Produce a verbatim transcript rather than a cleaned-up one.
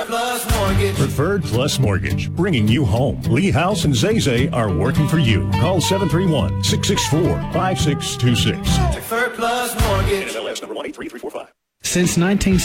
Plus Mortgage. Preferred Plus Mortgage, bringing you home. Lee House and Zay Zay are working for you. Call seven three one, six six four, five six two six. Preferred Plus Mortgage. N M L S number one eight three three four five. Since nineteen